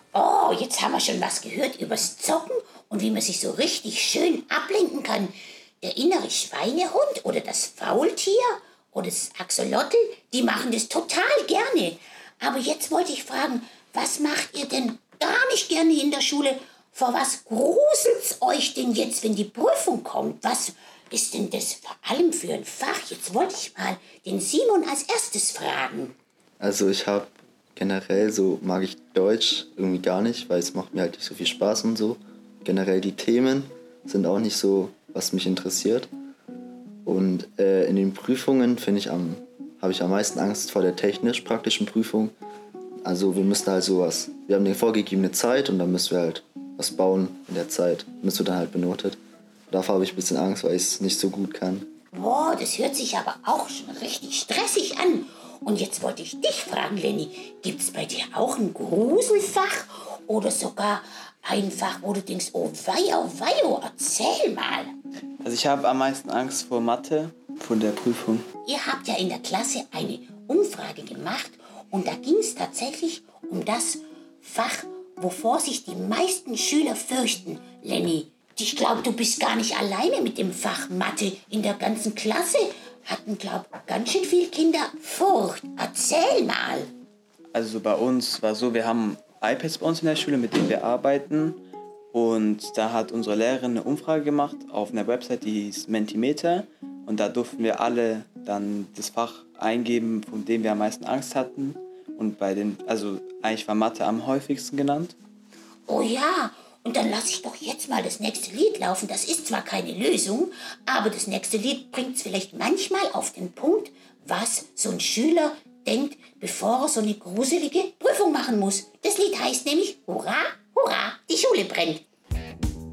Oh, jetzt haben wir schon was gehört übers Zocken und wie man sich so richtig schön ablenken kann. Der innere Schweinehund oder das Faultier oder das Axolotl, die machen das total gerne. Aber jetzt wollte ich fragen, was macht ihr denn gar nicht gerne in der Schule? Vor was gruselt's euch denn jetzt, wenn die Prüfung kommt? Was ist denn das vor allem für ein Fach? Jetzt wollte ich mal den Simon als erstes fragen. Also ich habe generell mag ich Deutsch irgendwie gar nicht, weil es macht mir halt nicht so viel Spaß und so. Generell die Themen sind auch nicht so, was mich interessiert. Und in den Prüfungen habe ich am meisten Angst vor der technisch-praktischen Prüfung. Also wir haben eine vorgegebene Zeit und dann müssen wir halt was bauen in der Zeit. Müssen wir dann halt benotet. Davor habe ich ein bisschen Angst, weil ich es nicht so gut kann. Boah, das hört sich aber auch schon richtig stressig an. Und jetzt wollte ich dich fragen, Lenny, gibt's bei dir auch ein Gruselfach oder sogar ein Fach, wo du denkst, oh weio, erzähl mal. Also ich habe am meisten Angst vor Mathe, vor der Prüfung. Ihr habt ja in der Klasse eine Umfrage gemacht und da ging es tatsächlich um das Fach, wovor sich die meisten Schüler fürchten. Lenny, ich glaube, du bist gar nicht alleine mit dem Fach Mathe. In der ganzen Klasse hatten, glaube ich, ganz schön viele Kinder Furcht. Erzähl mal. Also bei uns war so, wir haben iPads bei uns in der Schule, mit denen wir arbeiten. Und da hat unsere Lehrerin eine Umfrage gemacht auf einer Website, die hieß Mentimeter. Und da durften wir alle dann das Fach eingeben, von dem wir am meisten Angst hatten. Und eigentlich war Mathe am häufigsten genannt. Oh ja, und dann lasse ich doch jetzt mal das nächste Lied laufen. Das ist zwar keine Lösung, aber das nächste Lied bringt es vielleicht manchmal auf den Punkt, was so ein Schüler denkt, bevor er so eine gruselige Prüfung machen muss. Das Lied heißt nämlich Hurra, hurra, die Schule brennt.